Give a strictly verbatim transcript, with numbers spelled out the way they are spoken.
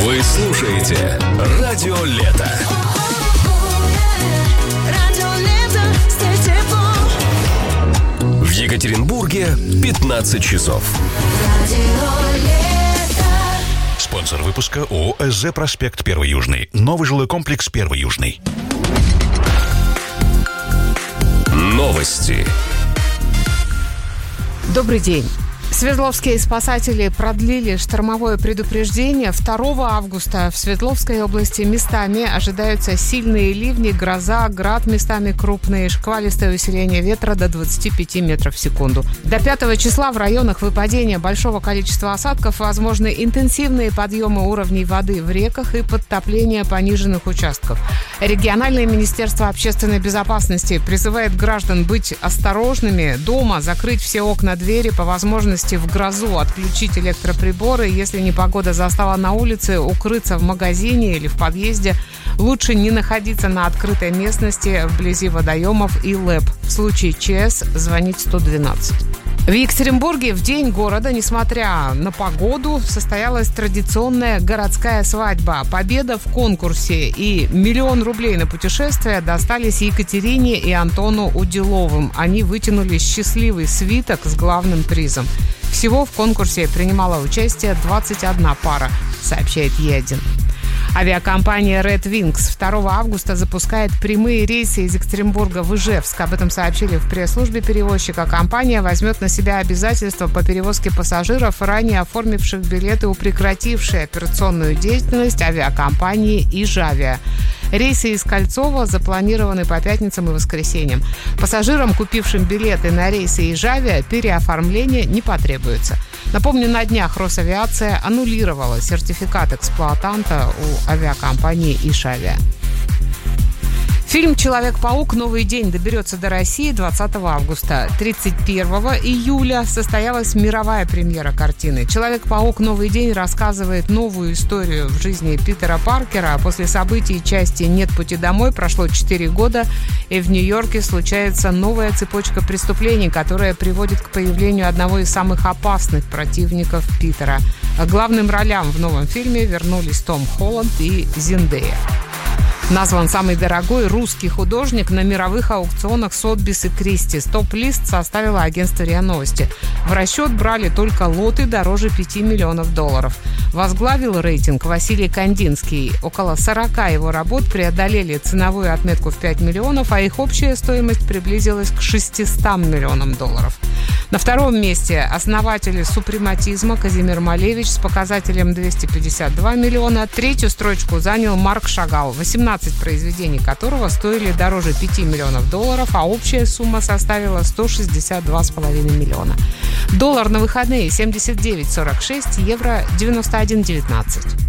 Вы слушаете Радио Лето. В Екатеринбурге пятнадцать часов. Спонсор выпуска ООО «СЗ Проспект Первый Южный». Новый жилой комплекс Первый Южный. Новости. Добрый день. Свердловские спасатели продлили штормовое предупреждение. второго августа в Свердловской области местами ожидаются сильные ливни, гроза, град, местами крупные, шквалистое усиление ветра до двадцати пяти метров в секунду. До пятого числа в районах выпадения большого количества осадков возможны интенсивные подъемы уровней воды в реках и подтопление пониженных участков. Региональное министерство общественной безопасности призывает граждан быть осторожными, дома закрыть все окна, двери, по возможности в грозу отключить электроприборы. Если непогода застала на улице, укрыться в магазине или в подъезде. Лучше не находиться на открытой местности вблизи водоемов и ЛЭП. В случае ЧС звонить сто двенадцать. В Екатеринбурге в день города, несмотря на погоду, состоялась традиционная городская свадьба. Победа в конкурсе и миллион рублей на путешествие достались Екатерине и Антону Уделовым. Они вытянули счастливый свиток с главным призом. Всего в конкурсе принимала участие двадцать одна пара, сообщает Е один. Авиакомпания Red Wings второго августа запускает прямые рейсы из Екатеринбурга в Ижевск. Об этом сообщили в пресс-службе перевозчика. Компания возьмет на себя обязательства по перевозке пассажиров, ранее оформивших билеты у прекратившей операционную деятельность авиакомпании «Ижавия». Рейсы из Кольцова запланированы по пятницам и воскресеньям. Пассажирам, купившим билеты на рейсы «Ижавия», переоформление не потребуется. Напомню, на днях Росавиация аннулировала сертификат эксплуатанта у авиакомпании «Ижавия». Фильм «Человек-паук. Новый день» доберется до России двадцатого августа. тридцать первого июля состоялась мировая премьера картины. «Человек-паук. Новый день» рассказывает новую историю в жизни Питера Паркера. После событий части «Нет пути домой» прошло четыре года, и в Нью-Йорке случается новая цепочка преступлений, которая приводит к появлению одного из самых опасных противников Питера. К главным ролям в новом фильме вернулись Том Холланд и Зендея. Назван самый дорогой русский художник на мировых аукционах Сотбис и Кристис. Топ-лист составило агентство РИА Новости. В расчет брали только лоты дороже пяти миллионов долларов. Возглавил рейтинг Василий Кандинский. Около сорока его работ преодолели ценовую отметку в пять миллионов, а их общая стоимость приблизилась к шестистам миллионам долларов. На втором месте основатель супрематизма Казимир Малевич с показателем двести пятьдесят два миллиона. Третью строчку занял Марк Шагал, восемнадцать произведений которого стоили дороже пяти миллионов долларов, а общая сумма составила сто шестьдесят два с половиной миллиона. Доллар на выходные семьдесят девять сорок шесть, евро девяносто один девятнадцать.